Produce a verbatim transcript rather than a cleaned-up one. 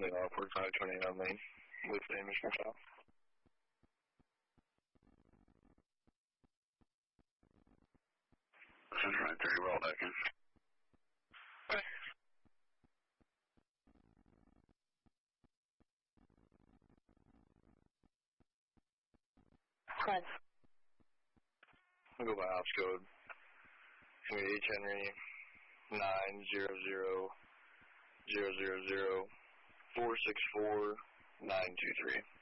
The Rockford five twenty-nine lane with Amish Michelle. This is nine thirty, well back in. Okay. Fine. I'll go by ops code. H Henry nine zero zero zero zero zero four six four nine two three.